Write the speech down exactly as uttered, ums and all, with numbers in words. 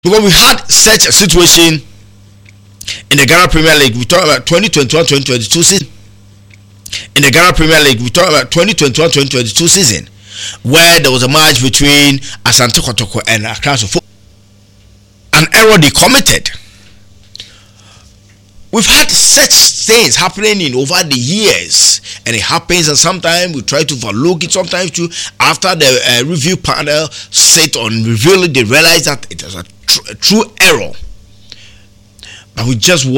Because we had such a situation in the Ghana Premier League. We talk about twenty twenty-one twenty twenty-two season. In the Ghana Premier League, we talk about twenty twenty-one twenty twenty-two season, where there was a match between Asante Kotoko and Accra Sofo. An error they committed. We've had such things happening in over the years, and it happens, and sometimes we try to overlook it. Sometimes too, after the uh, review panel sit on review, they realize that it is a, tr- a true error. But we just